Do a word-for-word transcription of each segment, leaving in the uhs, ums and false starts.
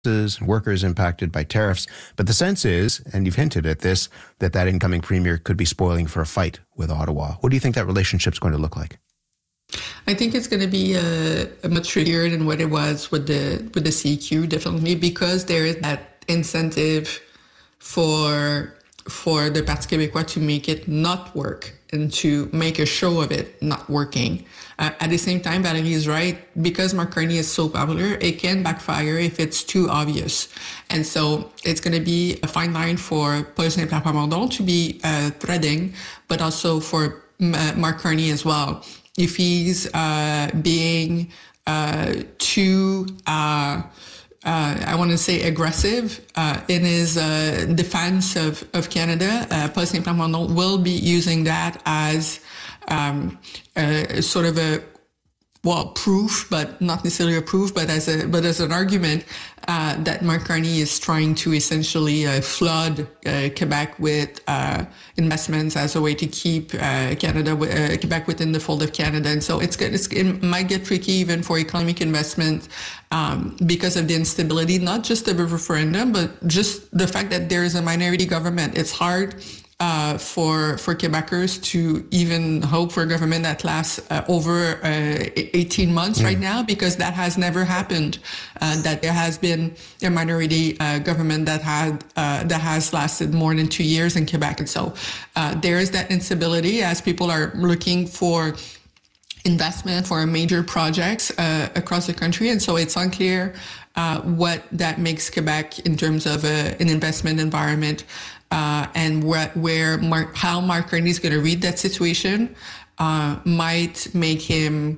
and workers impacted by tariffs. But the sense is, and you've hinted at this, that that incoming premier could be spoiling for a fight with Ottawa. What do you think that relationship's going to look like? I think it's going to be uh, much trickier than what it was with the with the C Q, definitely, because there is that incentive for for the Parti québécois to make it not work and to make a show of it not working. Uh, at the same time, Valérie is right. Because Mark Carney is so popular, it can backfire if it's too obvious. And so it's going to be a fine line for Paul Saint-Pierre to be uh, threading, but also for uh, Mark Carney as well. If he's uh, being uh, too... Uh, Uh, I want to say aggressive uh, in his uh, defense of, of Canada, uh, Paul Saint-Pierre will be using that as um, a, sort of a, well, proof, but not necessarily a proof, but as a but as an argument uh, that Mark Carney is trying to essentially uh, flood uh, Quebec with uh, investments as a way to keep uh, Canada, uh, Quebec within the fold of Canada. And so it's, it's it might get tricky even for economic investment um, because of the instability, not just of a referendum, but just the fact that there is a minority government. It's hard Uh, for for Quebecers to even hope for a government that lasts uh, over uh, eighteen months mm. right now, because that has never happened. Uh, that there has been a minority uh, government that had uh, that has lasted more than two years in Quebec, and so uh, there is that instability as people are looking for investment for major projects uh, across the country, and so it's unclear uh, what that makes Quebec in terms of a, an investment environment. Uh, and where, where Mark, how Mark Carney is going to read that situation uh, might make him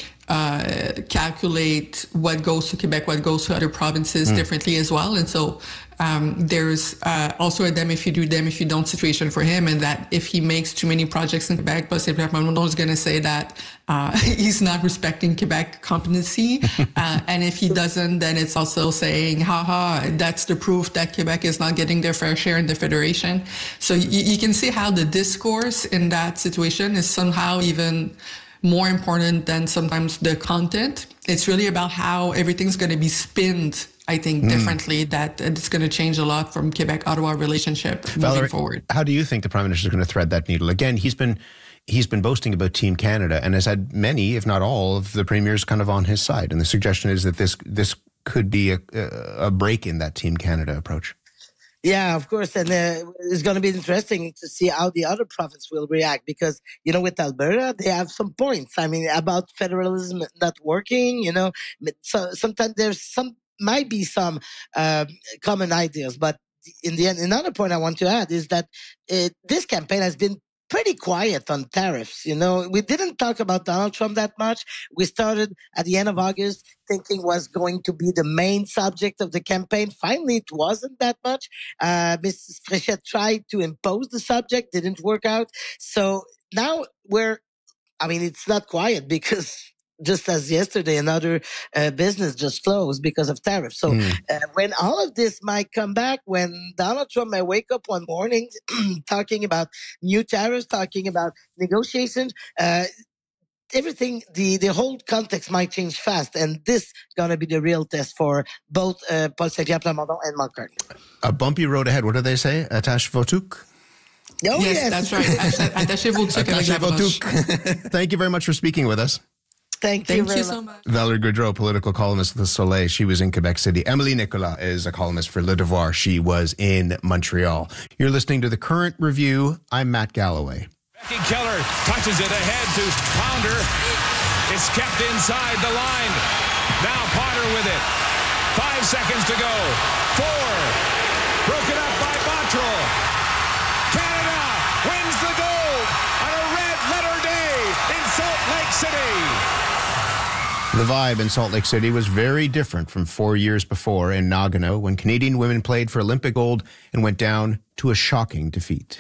uh, calculate what goes to Quebec, what goes to other provinces mm. differently as well. And so um, there's uh, also a them if you do, them if you don't situation for him, and that if he makes too many projects in Quebec, Paul Saint-Pierre is going to say that uh, he's not respecting Quebec competency. uh, and if he doesn't, then it's also saying, haha, that's the proof that Quebec is not getting their fair share in the Federation. So you, you can see how the discourse in that situation is somehow even more important than sometimes the content. It's really about how everything's going to be spinned, I think, mm. differently, that it's going to change a lot from Quebec-Ottawa relationship Valerie, moving forward. How do you think the Prime Minister is going to thread that needle? Again, he's been he's been boasting about Team Canada and has had many, if not all, of the premiers kind of on his side. And the suggestion is that this this could be a, a break in that Team Canada approach. Yeah, of course. And uh, it's going to be interesting to see how the other province will react because, you know, with Alberta, they have some points. I mean, about federalism not working, you know, so sometimes there's some, might be some uh, common ideas. But in the end, another point I want to add is that uh, this campaign has been pretty quiet on tariffs. You know, we didn't talk about Donald Trump that much. We started at the end of August thinking was going to be the main subject of the campaign. Finally, it wasn't that much. Uh, Missus Fréchette tried to impose the subject, didn't work out. So now we're, I mean, it's not quiet because just as yesterday, another uh, business just closed because of tariffs. So mm. uh, when all of this might come back, when Donald Trump may wake up one morning talking about new tariffs, talking about negotiations, uh, everything, the, the whole context might change fast. And this is going to be the real test for both uh, Paul Saint-Pierre Plamondon and Mark Carney. A bumpy road ahead. What do they say? Attache Votuk? Oh, yes, yes, that's right. Attache Votuk. Thank you very much for speaking with us. Thank you, Thank very you so much. much. Valerie Gaudreau, political columnist of The Soleil. She was in Quebec City. Emily Nicolas is a columnist for Le Devoir. She was in Montreal. You're listening to The Current Review. I'm Matt Galloway. Becky Keller touches it ahead to Pounder. It's kept inside the line. Now Potter with it. Five seconds to go. Four. Broken up by Bottrell. Canada wins the gold on a red letter day in Salt Lake City. The vibe in Salt Lake City was very different from four years before in Nagano when Canadian women played for Olympic gold and went down to a shocking defeat.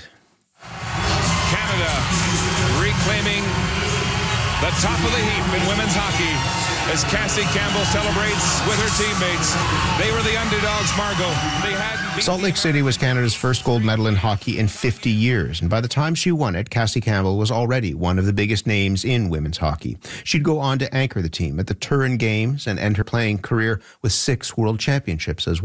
Canada reclaiming the top of the heap in women's hockey. as Cassie Campbell celebrates with her teammates. They were the underdogs, Margot. They had Salt Lake City was Canada's first gold medal in hockey in fifty years, and by the time she won it, Cassie Campbell was already one of the biggest names in women's hockey. She'd go on to anchor the team at the Turin Games and end her playing career with six world championships as well.